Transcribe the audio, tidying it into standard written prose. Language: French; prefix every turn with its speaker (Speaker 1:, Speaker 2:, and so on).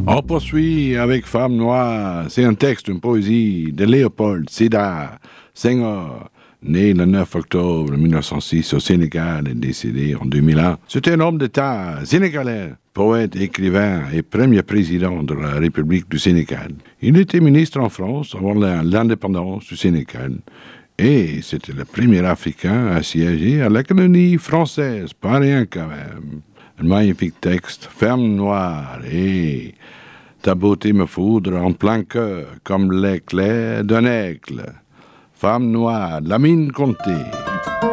Speaker 1: On poursuit avec Femme Noire. C'est un texte, une poésie de Léopold Sédar Senghor, né le 9 octobre 1906 au Sénégal et décédé en 2001. C'était un homme d'État sénégalais, poète, écrivain et premier président de la République du Sénégal. Il était ministre en France avant l'indépendance du Sénégal. Et c'était le premier Africain à siéger à la colonie française, pas rien quand même. Un magnifique texte, Femme Noire, et ta beauté me foudre en plein cœur, comme l'éclair d'un aigle. Femme Noire, Lamine Conté.